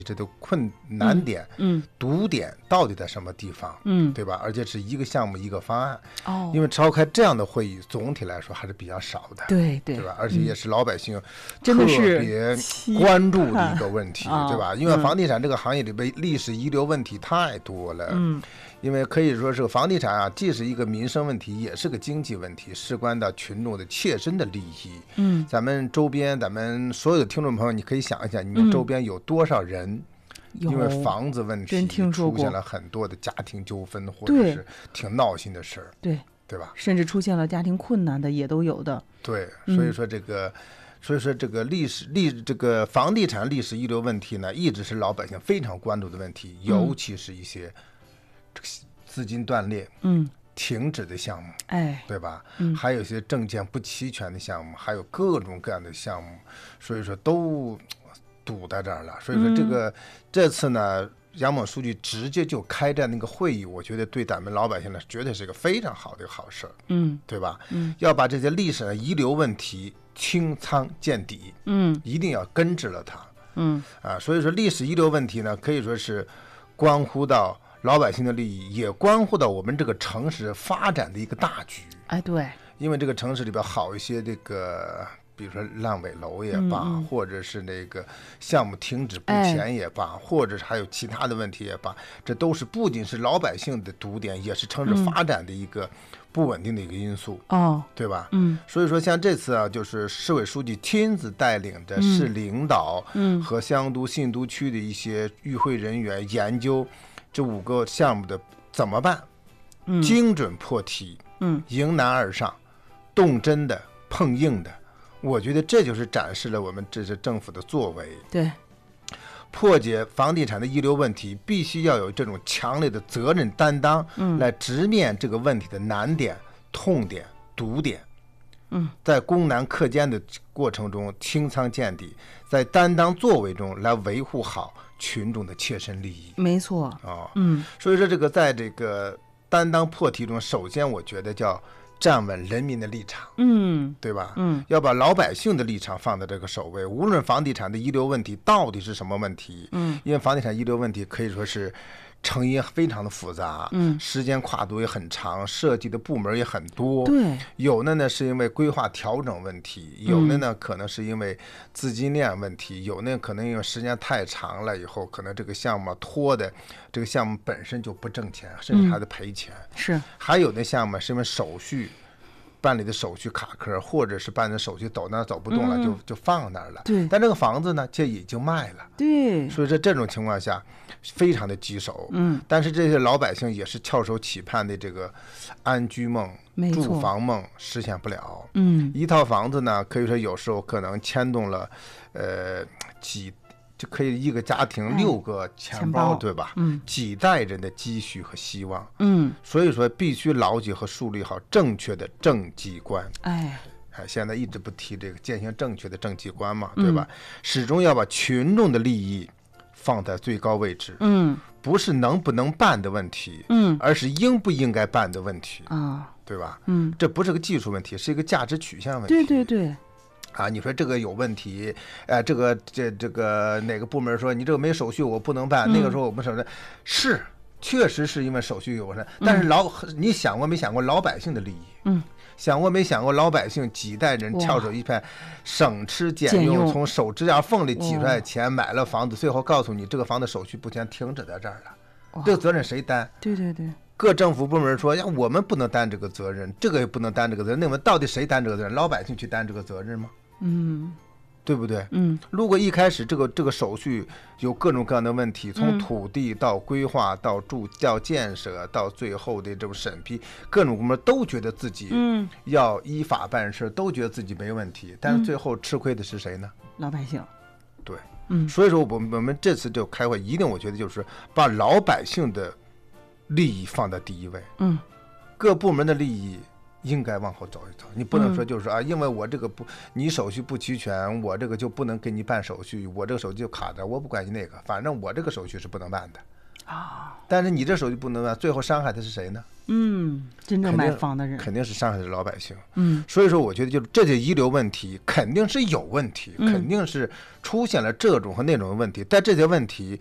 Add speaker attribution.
Speaker 1: 这的难点、堵点到底在什么地方，对吧？而且是一个项目一个方案，因为召开这样的会议，总体来说还是比较少的，对吧？而且也是老百姓特别关注的一个问题，对吧？因为房地产这个行业里边历史遗留问题太多了，因为可以说是房地产啊，既是一个民生问题，也是个经济问题，事关到群众的切身的利益。咱们周边，咱们所有的听众朋友，你可以想一想，你们周边有多少人因为房子问题出现了很多的家庭纠纷，或者是挺闹心的事儿，对吧？
Speaker 2: 甚至出现了家庭困难的也都有的。
Speaker 1: 对，所以说这个。这个这个房地产历史遗留问题呢，一直是老百姓非常关注的问题，尤其是一些资金断裂、停止的项目，对吧？还有一些证件不齐全的项目，还有各种各样的项目，所以说都堵在这儿了。所以说这次呢，杨某书记直接就开展那个会议，我觉得对咱们老百姓呢，绝对是一个非常好的一个好事，对吧？要把这些历史的遗留问题清仓见底，一定要根治了它，所以说历史遗留问题呢，可以说是关乎到老百姓的利益，也关乎到我们这个城市发展的一个大局。
Speaker 2: 对，
Speaker 1: 因为这个城市里边好一些这个，比如说烂尾楼也罢，或者是那个项目停止不前也罢，或者是还有其他的问题也罢，这都是不仅是老百姓的堵点，也是城市发展的一个不稳定的一个因素，对吧？所以说像这次啊，就是市委书记亲自带领着市领导和湘都信都区的一些与会人员研究这5个项目的怎么办，精准破题，迎难而上，动真的碰硬的，我觉得这就是展示了我们这些政府的作为。
Speaker 2: 对，
Speaker 1: 破解房地产的遗留问题，必须要有这种强烈的责任担当，来直面这个问题的难点、痛点、堵点。在攻难克坚的过程中清仓见底，在担当作为中来维护好群众的切身利益。
Speaker 2: 没错，
Speaker 1: 所以说这个在这个担当破题中，首先我觉得叫站稳人民的立场，对吧？要把老百姓的立场放在这个首位。无论房地产的遗留问题到底是什么问题，因为房地产遗留问题可以说是成因非常的复杂，时间跨度也很长，涉及的部门也很多。
Speaker 2: 对，
Speaker 1: 有的呢是因为规划调整问题，有的呢可能是因为资金链问题，有的可能因为时间太长了以后，可能这个项目拖的这个项目本身就不挣钱，甚至还得赔钱。
Speaker 2: 是，
Speaker 1: 还有的项目是因为手续办理的手续卡壳，或者是办的手续走那走不动了，就放那儿了。
Speaker 2: 对，
Speaker 1: 但这个房子呢，却已经卖了。
Speaker 2: 对，
Speaker 1: 所以说这种情况下非常的棘手。但是这些老百姓也是翘首企盼的这个安居梦、住房梦实现不了。一套房子呢，可以说有时候可能牵动了就可以一个家庭6个钱包，对吧？几代人的积蓄和希望。所以说必须牢记和树立好正确的政绩观。现在一直不提这个践行正确的政绩观嘛，对吧？始终要把群众的利益放在最高位置。不是能不能办的问题，而是应不应该办的问题对吧？这不是个技术问题，是一个价值取向问题。
Speaker 2: 对。
Speaker 1: 你说这个有问题，这个哪个部门说你这个没手续我不能办，那个时候我们手续是确实是因为手续有问题，但是你想过没想过老百姓的利益？想过没想过老百姓几代人翘首一盼，省吃俭用，从手指甲缝里挤出来钱买了房子，最后告诉你这个房子手续不全，停止在这儿了，这个责任谁担？
Speaker 2: 对。
Speaker 1: 各政府部门说呀，我们不能担这个责任，这个也不能担这个责任，那么到底谁担这个责任？老百姓去担这个责任吗？对不对？如果一开始这个手续有各种各样的问题，从土地到规划到建设到最后的这种审批，各种部门都觉得自己要依法办事，都觉得自己没问题，但是最后吃亏的是谁呢？
Speaker 2: 老百姓。
Speaker 1: 对，所以说我们这次就开会，一定我觉得就是把老百姓的利益放在第一位。各部门的利益应该往后走一走，你不能说就是说因为我这个你手续不齐全，我这个就不能给你办手续，我这个手续就卡着，我不管你那个，反正我这个手续是不能办的。 但是你这手续不能办，最后伤害的是谁呢？
Speaker 2: 真正买房的人
Speaker 1: 肯定是伤害的老百姓。
Speaker 2: 所
Speaker 1: 以说我觉得就这些遗留问题肯定是有问题，肯定是出现了这种和那种问题，但这些问题